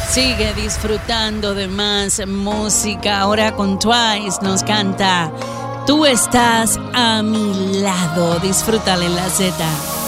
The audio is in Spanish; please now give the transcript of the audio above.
Sigue disfrutando de más música. Ahora con Twice nos canta Tú estás a mi lado. Disfrútala en la Z.